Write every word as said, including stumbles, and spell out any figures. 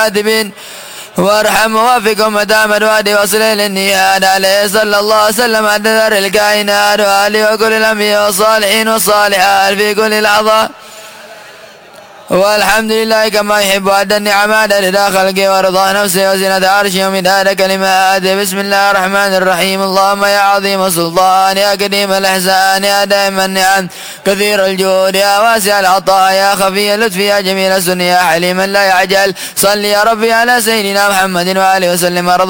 الكاتبين وارحم ووفقهم مدام الوادي وصل للنيان عليه صلى الله عليه وسلم عند ذر الكائنات وآله وكل الأنبياء والصالحين والصالحات في كل لحظة. والحمد لله كما يحب وعد النعمات رضا خلقه ورضا نفسه وزنة عرشه ومداد كلماته. بسم الله الرحمن الرحيم. اللهم يا عظيم السلطان يا كريم الإحسان يا دائم النعم كثير الجود يا واسع العطاء يا خفي اللطف يا جميل السن يا حليما لا يعجل. صل يا ربي على سيدنا محمد وآله وسلم.